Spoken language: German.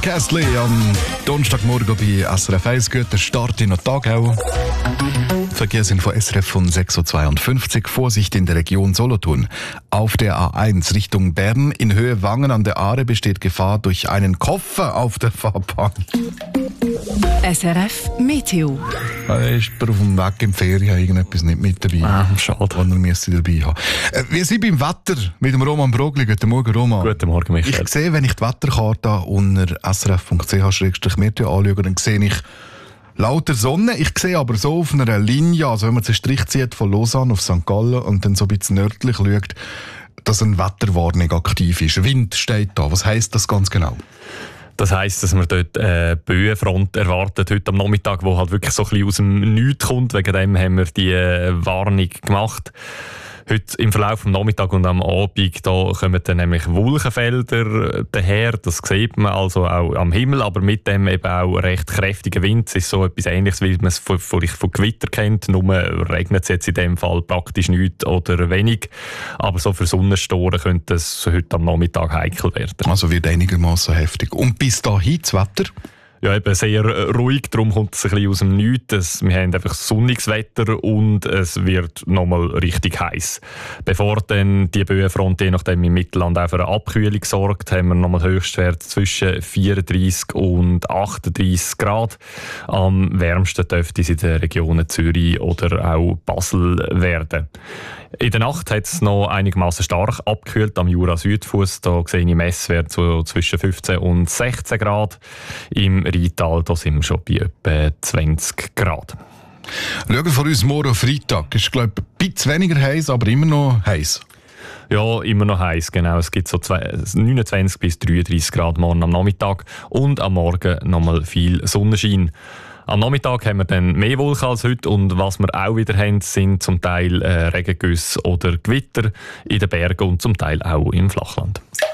Castley am Donnerstagmorgen bei SRF 1. Guten Start in den Tag auch. Verkehrsinfo SRF von 6.52 Uhr. Vorsicht in der Region Solothurn. Auf der A1 Richtung Bern in Höhe Wangen an der Aare besteht Gefahr durch einen Koffer auf der Fahrbahn. SRF Meteo. Ist auf dem Weg in die Ferien irgendetwas nicht mit dabei. Schade. Was er müsste dabei haben. Wir sind beim Wetter mit dem Roman Brogli. Guten Morgen, Roman. Guten Morgen, Michael. Ich sehe, wenn ich die Wetterkarte unter srf.ch/meteo anschaue, dann sehe ich lauter Sonne. Ich sehe aber so auf einer Linie, also wenn man den Strich zieht von Lausanne auf St. Gallen und dann so ein bisschen nördlich schaut, dass eine Wetterwarnung aktiv ist. Wind steht da. Was heisst das ganz genau? Das heisst, dass man dort eine Böenfront erwartet heute am Nachmittag, die halt wirklich so ein bisschen aus dem Nichts kommt. Wegen dem haben wir die Warnung gemacht. Heute im Verlauf des Nachmittags und am Abend da kommen dann nämlich Wolkenfelder daher. Das sieht man also auch am Himmel, aber mit dem eben auch recht kräftiger Wind. Es ist so etwas Ähnliches, wie man es von Gewitter kennt. Nur regnet es jetzt in dem Fall praktisch nichts oder wenig. Aber so für Sonnenstoren könnte es heute am Nachmittag heikel werden. Also wird einigermaßen heftig. Und bis dahin das Wetter? Ja, eben sehr ruhig, darum kommt es ein bisschen aus dem Nichts. Wir haben einfach sonniges Wetter und es wird nochmal richtig heiß. Bevor dann die Böenfront je nachdem im Mittelland auch für eine Abkühlung sorgt, haben wir nochmal Höchstwert zwischen 34 und 38 Grad. Am wärmsten dürfte es in den Regionen Zürich oder auch Basel werden. In der Nacht hat es noch einigermaßen stark abgekühlt am Jura-Südfuss. Da sehe ich Messwert so zwischen 15 und 16 Grad. Im Rheintal da sind wir schon bei etwa 20 Grad. Schauen wir von uns morgen Freitag. Ist, glaube ich, ein bisschen weniger heiß, aber immer noch heiß. Ja, immer noch heiß, genau. Es gibt so 29 bis 33 Grad morgen am Nachmittag und am Morgen nochmal viel Sonnenschein. Am Nachmittag haben wir dann mehr Wolken als heute und was wir auch wieder haben, sind zum Teil Regengüsse oder Gewitter in den Bergen und zum Teil auch im Flachland.